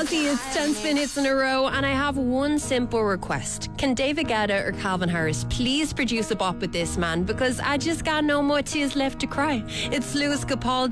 Rosie, it's 10 spin hits in a row, and I have one simple request. Can David Guetta or Calvin Harris please produce a bop with this man, because I just got no more tears left to cry. It's Lewis Capaldi.